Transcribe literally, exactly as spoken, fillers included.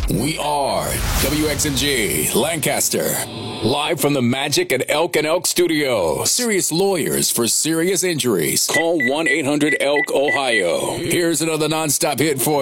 We are W X M G Lancaster. Live from the Magic at Elk and Elk Studio. Serious lawyers for serious injuries. Call one eight hundred elk ohio. Here's another nonstop hit for